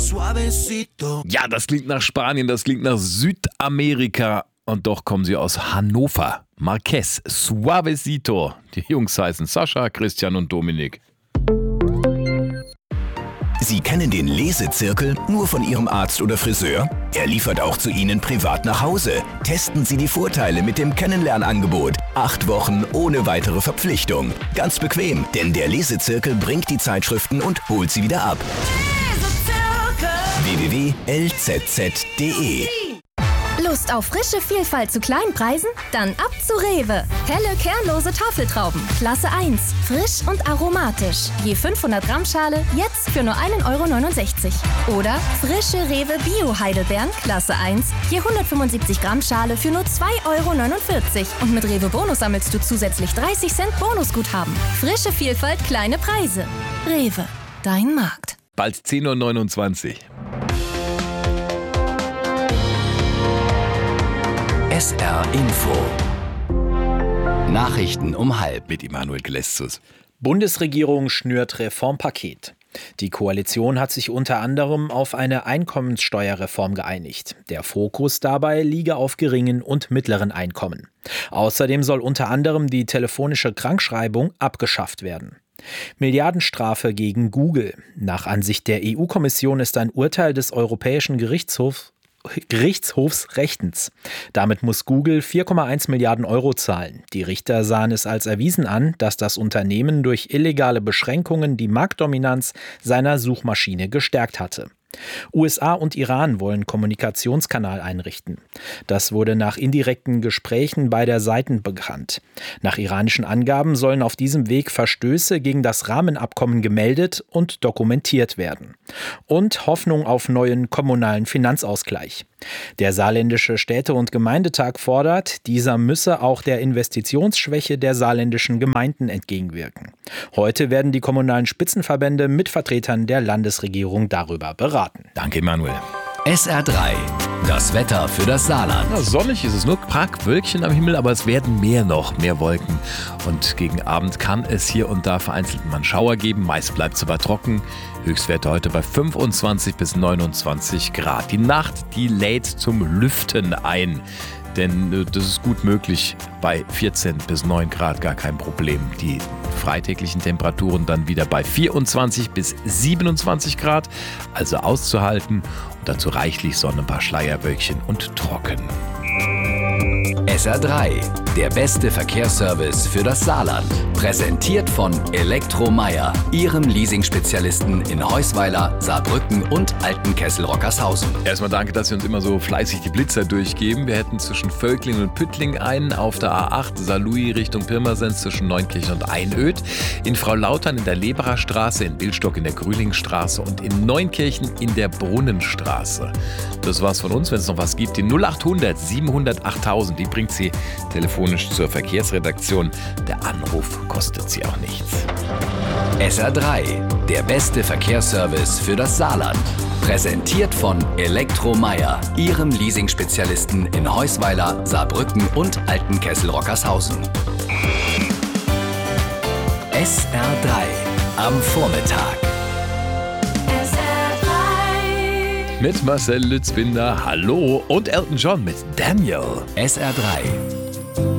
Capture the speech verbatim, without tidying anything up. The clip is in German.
suavecito. Ja, das klingt nach Spanien, das klingt nach Südamerika. Und doch kommen sie aus Hannover. Marquez, Suavecito. Die Jungs heißen Sascha, Christian und Dominik. Sie kennen den Lesezirkel nur von Ihrem Arzt oder Friseur? Er liefert auch zu Ihnen privat nach Hause. Testen Sie die Vorteile mit dem Kennenlernangebot. Acht Wochen ohne weitere Verpflichtung. Ganz bequem, denn der Lesezirkel bringt die Zeitschriften und holt sie wieder ab. w w w punkt l z z punkt d e Lust auf frische Vielfalt zu kleinen Preisen? Dann ab zu Rewe. Helle, kernlose Tafeltrauben. Klasse eins. Frisch und aromatisch. Je fünfhundert Gramm Schale, jetzt für nur ein Euro neunundsechzig. Oder frische Rewe Bio-Heidelbeeren, Klasse eins. Je hundertfünfundsiebzig Gramm Schale für nur zwei Euro neunundvierzig. Und mit Rewe Bonus sammelst du zusätzlich dreißig Cent Bonusguthaben. Frische Vielfalt, kleine Preise. Rewe, dein Markt. Bald zehn Uhr neunundzwanzig. S R Info. Nachrichten um halb. Mit Emanuel Gleszus. Bundesregierung schnürt Reformpaket. Die Koalition hat sich unter anderem auf eine Einkommenssteuerreform geeinigt. Der Fokus dabei liege auf geringen und mittleren Einkommen. Außerdem soll unter anderem die telefonische Krankschreibung abgeschafft werden. Milliardenstrafe gegen Google. Nach Ansicht der E U-Kommission ist ein Urteil des Europäischen Gerichtshofs Gerichtshofs rechtens. Damit muss Google vier Komma eins Milliarden Euro zahlen. Die Richter sahen es als erwiesen an, dass das Unternehmen durch illegale Beschränkungen die Marktdominanz seiner Suchmaschine gestärkt hatte. U S A und Iran wollen Kommunikationskanal einrichten. Das wurde nach indirekten Gesprächen beider Seiten bekannt. Nach iranischen Angaben sollen auf diesem Weg Verstöße gegen das Rahmenabkommen gemeldet und dokumentiert werden. Und Hoffnung auf neuen kommunalen Finanzausgleich. Der saarländische Städte- und Gemeindetag fordert, dieser müsse auch der Investitionsschwäche der saarländischen Gemeinden entgegenwirken. Heute werden die kommunalen Spitzenverbände mit Vertretern der Landesregierung darüber beraten. Danke, Emanuel. S R drei. Das Wetter für das Saarland. Ja, sonnig ist es, nur Prag-Wölkchen am Himmel, aber es werden mehr noch, mehr Wolken. Und gegen Abend kann es hier und da vereinzelt mal einen Schauer geben. Meist bleibt es aber trocken. Höchstwerte heute bei fünfundzwanzig bis neunundzwanzig Grad. Die Nacht, die lädt zum Lüften ein. Denn äh, das ist gut möglich bei vierzehn bis neun Grad, gar kein Problem. Die freitäglichen Temperaturen dann wieder bei vierundzwanzig bis siebenundzwanzig Grad, also auszuhalten. Und dazu reichlich Sonne, ein paar Schleierwölkchen und trocken. S R drei. Der beste Verkehrsservice für das Saarland. Präsentiert von Elektromeier, Ihrem Leasing-Spezialisten in Heusweiler, Saarbrücken und Altenkessel-Rockershausen. Erstmal danke, dass Sie uns immer so fleißig die Blitzer durchgeben. Wir hätten zwischen Völkling und Püttling einen, auf der A acht Saarlouis Richtung Pirmasens zwischen Neunkirchen und Einöd, in Frau-Lautern in der Leberer Straße, in Billstock in der Grühlingstraße und in Neunkirchen in der Brunnenstraße. Das war's von uns. Wenn es noch was gibt, die null achthundert siebenhundert achttausend, die bringt Sie telefonisch zur Verkehrsredaktion. Der Anruf kostet Sie auch nichts. S R drei. Der beste Verkehrsservice für das Saarland. Präsentiert von Elektromeier, Ihrem Leasing-Spezialisten in Heusweiler, Saarbrücken und Altenkessel-Rockershausen. S R drei. Am Vormittag. Mit Marcel Lützbinder, hallo, und Elton John mit Daniel. S R drei.